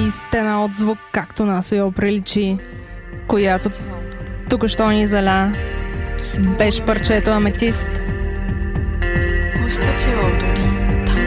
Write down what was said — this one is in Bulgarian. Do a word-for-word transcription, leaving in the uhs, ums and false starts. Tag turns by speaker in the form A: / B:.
A: и стена от звук, както нас я приличи, която тук що ни заля. Беше парчето Аметист.
B: 星たちは踊り